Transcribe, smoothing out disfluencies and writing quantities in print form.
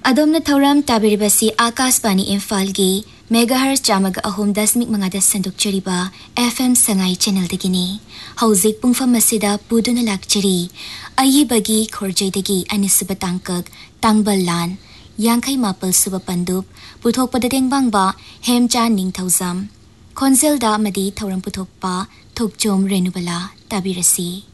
अदोमना थौराम ताबिरिबसी Akashvani इम्फालगी megahertz 103.5 संदुकचरिबा FM Sangai channel दगिनी हौजिक पुंगफम मसिदा पुदुना लाक्चरी अयिबगी खोरजैदगी अनिसुबा तांकक तांगबल लान यांखै मापल सुबा पंदुप पुथोकपदा तेंगबांगबा हेमचा निंगथौजम खोंजेलदा मदी थौराम पुथोकपा थोकचोम रेनुबला ताबिरसी।